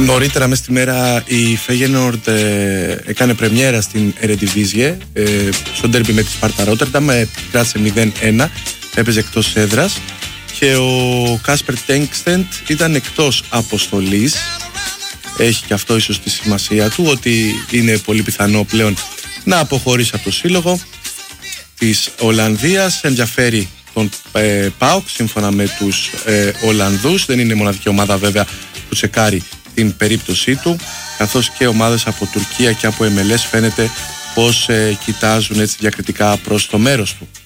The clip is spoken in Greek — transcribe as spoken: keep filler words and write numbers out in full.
Νωρίτερα μες στη μέρα η Feyenoord ε, έκανε πρεμιέρα στην Eredivisie ε, στο ντέρμπι με τη Σπάρτα Ρότερνταμ, ε, κράτησε μηδέν ένα, έπαιζε εκτός έδρας και ο Κάσπερ Τέγκστεντ ήταν εκτός αποστολής. Έχει και αυτό ίσως τη σημασία του, ότι είναι πολύ πιθανό πλέον να αποχωρήσει από το σύλλογο της Ολλανδίας. Ενδιαφέρει τον ε, ΠΑΟΚ σύμφωνα με τους ε, Ολλανδούς. Δεν είναι μοναδική ομάδα βέβαια που τσεκάρει την περίπτωσή του, καθώς και ομάδες από Τουρκία και από εμ ελ ες φαίνεται πως ε, κοιτάζουν έτσι διακριτικά προς το μέρος του.